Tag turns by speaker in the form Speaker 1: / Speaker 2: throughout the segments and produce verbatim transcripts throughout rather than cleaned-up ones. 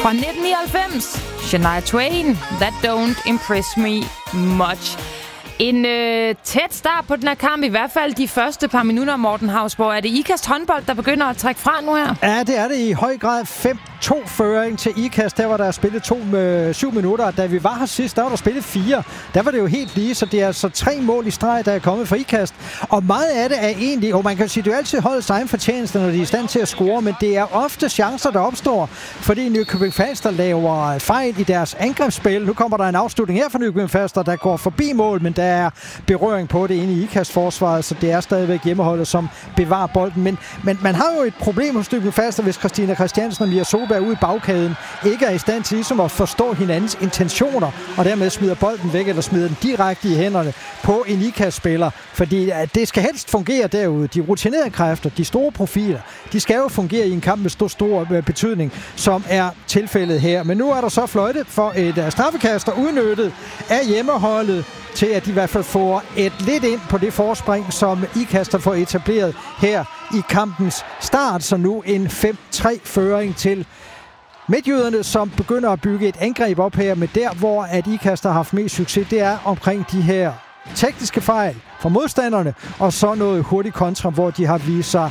Speaker 1: Fra nitten nioghalvfems, Shania Twain, That Don't Impress Me Much. En øh, tæt start på den her kamp, i hvert fald de første par minutter, Morten Hausborg. Er det Ikast håndbold, der begynder at trække fra nu her?
Speaker 2: Ja, det er det i høj grad. fem to føring til Ikast. Der var der spillet to med syv minutter. Da vi var her sidst, der var der spillet fire. Der var det jo helt lige, så det er altså tre mål i streg, der er kommet fra Ikast. Og meget af det er egentlig, og man kan sige, det er altid holdets egen fortjeneste, når de er i stand til at score, men det er ofte chancer, der opstår, fordi Nykøbing Falster laver fejl i deres angrebsspil. Nu kommer der en afslutning her fra Nykøbing Falster, der går forbi mål, men der er berøring på det inde i Ikast forsvaret, så det er stadigvæk hjemmeholdet, som bevarer bolden. Men, men man har jo et problem hos Nykøbing Falster, hvis Christina Christiansen og Mia Soberg ude i bagkæden ikke er i stand til ligesom at forstå hinandens intentioner, og dermed smider bolden væk, eller smider den direkte i hænderne på en Ikast-spiller. Fordi det skal helst fungere derude. De rutinerede kræfter, de store profiler, de skal jo fungere i en kamp med stor, stor betydning, som er tilfældet her. Men nu er der så fløjte for et straffekast, og udnyttet af hjemmeholdet til at de i hvert fald får et lidt ind på det forspring, som Ikast har fået etableret her i kampens start. Så nu en fem tre føring til midtjyderne, som begynder at bygge et angreb op her, men der, hvor at Ikast har haft mest succes, det er omkring de her tekniske fejl fra modstanderne, og så noget hurtig kontra, hvor de har vist sig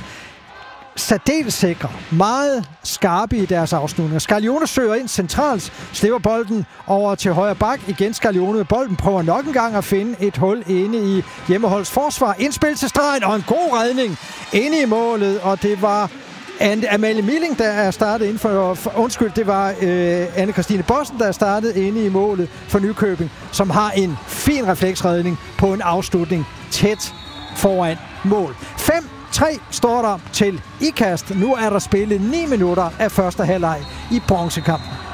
Speaker 2: særdeles sikre, meget skarpe i deres afslutninger. Scaglione søger ind centralt, slipper bolden over til højre bak. Igen Scaglione med bolden, prøver nok en gang at finde et hul inde i hjemmeholdets forsvar. Indspil til stregen, og en god redning inde i målet, og det var Amalie Milling, der er startet inden for, for undskyld, det var øh, Anne-Christine Bossen, der er startet inde i målet for Nykøbing, som har en fin refleksredning på en afslutning tæt foran mål. fem tre står der til Ikast. Nu er der spillet ni minutter af første halvleg i bronzekampen.